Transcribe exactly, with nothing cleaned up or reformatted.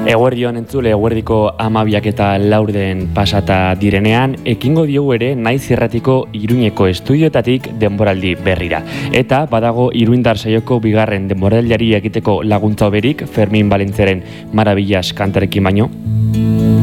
Eguerdion entzule, eguerdiko amabiak eta laurden pasata direnean, ekingo diogu ere naiz irratiko Iruñeko estudioetatik denboraldi berrira. Eta badago Iruindar saioko bigarren denboraldiari egiteko laguntza oberik, Fermin Valentziaren Maravillas kantarekin baino.